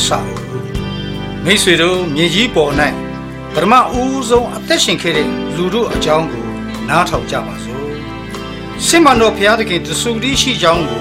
ဆောက်မိတ်ဆွေတို့မြေကြီးပေါ်၌ပထမဦးဆုံးအသက်ရှင်ခဲ့တဲ့လူတို့အကြောင်းကိုနားထောင်ကြပါစို့စစ်မှန်တော်ဘုရားသခင်တဆူတည်းရှိကြောင်းကို